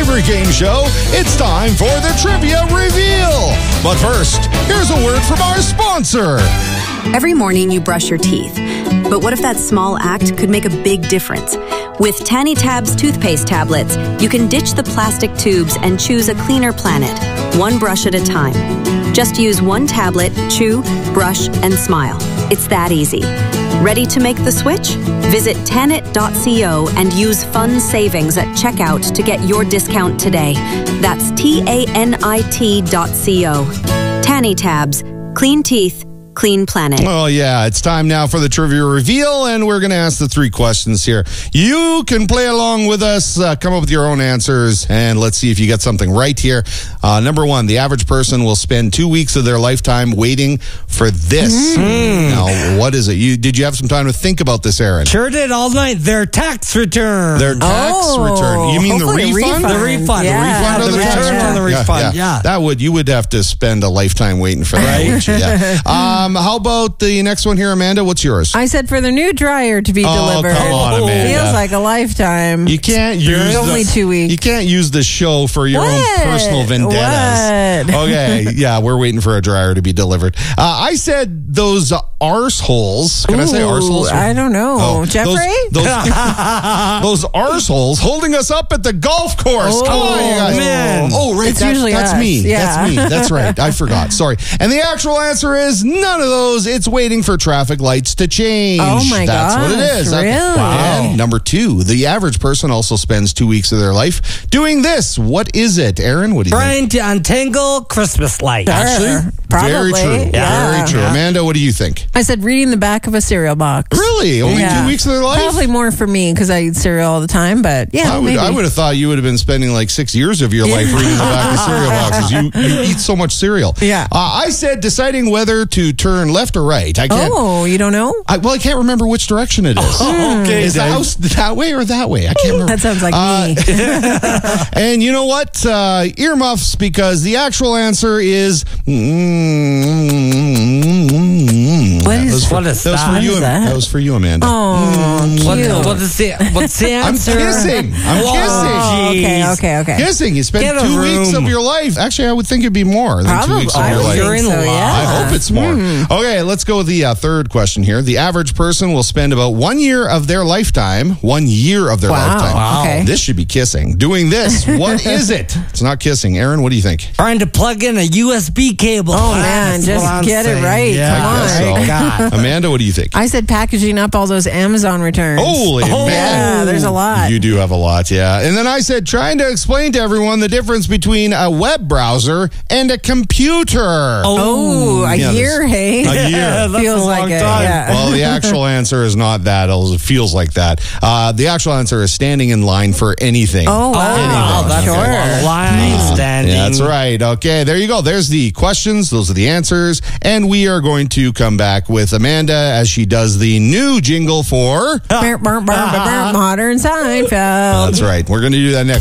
every game show, it's time for the Trivia Reveal. But first, here's a word from our sponsor. Every morning you brush your teeth. But what if that small act could make a big difference? With Tanny Tabs toothpaste tablets, you can ditch the plastic tubes and choose a cleaner planet, one brush at a time. Just use one tablet, chew, brush, and smile. It's that easy. Ready to make the switch? Visit Tanit.co and use fun savings at checkout to get your discount today. That's TANIT.co. Tanny Tabs. Clean teeth. Clean planet. Oh, yeah. It's time now for the Trivia Reveal, and we're going to ask the 3 questions here. You can play along with us, come up with your own answers, and let's see if you get something right here. Number 1, the average person will spend 2 weeks of their lifetime waiting for this. Now, what is it? Did you have some time to think about this, Aaron? Sure did all night. Their tax return. Their tax return. You mean the refund? The refund. Yeah. The return on the refund. Yeah. You would have to spend a lifetime waiting for that, wouldn't you? Yeah. How about the next one here, Amanda? What's yours? I said for the new dryer to be delivered. Come on, Amanda. Feels like a lifetime. You can't use only 2 weeks. You can't use the show for your own personal vendettas. What? Okay, yeah, we're waiting for a dryer to be delivered. I said those arseholes. Can I say arseholes? I don't know. Jeffrey? Those arseholes holding us up at the golf course. Come on, you guys. Man. Oh, right. It's usually that's us. me. Yeah. That's me. That's right. I forgot. Sorry. And the actual answer is none of those. It's waiting for traffic lights to change. Oh, my That's what it is. Really? Wow. And number 2, the average person also spends 2 weeks of their life doing this. What is it, Aaron? What do you think? Trying to untangle Christmas lights. Actually, Probably. very true. Yeah. Very true. Amanda, what do you think? I said reading the back of a cereal box. Really? Only 2 weeks of their life? Probably more for me because I eat cereal all the time, but yeah, I would have thought you would have been spending like 6 years of your life reading the back of cereal boxes. You eat so much cereal. Yeah. I said deciding whether to turn left or right. I can't. Oh, you don't know? I can't remember which direction it is. Okay. Is the house that way or that way? I can't remember. That sounds like me. And you know what? Earmuffs, because the actual answer is. What is that? That was for you, Amanda. Oh, cute. What's the I'm answer? kissing. Okay. Kissing. You spend Get a 2 weeks room. of your life. Actually, I would think it'd be more than 2 weeks of your life. You're in love. I hope it's more. Okay, let's go with the third question here. The average person will spend about 1 year of their lifetime. 1 year of their lifetime. Wow. Okay. This should be kissing. Doing this. What is it? It's not kissing. Aaron, what do you think? Trying to plug in a USB cable. Oh, man, That's just what I'm get it saying. right. Yeah. Come on. So, God. Amanda, what do you think? I said packaging up all those Amazon returns. Holy man. Yeah, there's a lot. You do have a lot, yeah. And then I said trying to explain to everyone the difference between a web browser and a computer. Oh, a Yeah, year, hey? A year. That's Feels a like long it. time. Yeah. Well, the actual answer is not that. It feels like that. The actual answer is standing in line for anything. Oh, wow. Oh, that's Sure. a long line standing. Yeah, that's right. Okay, there you go. There's the questions. Those are the answers. And we are going to come back with Amanda as she does the new jingle for... Modern Seinfeld. That's right. We're going to do that next.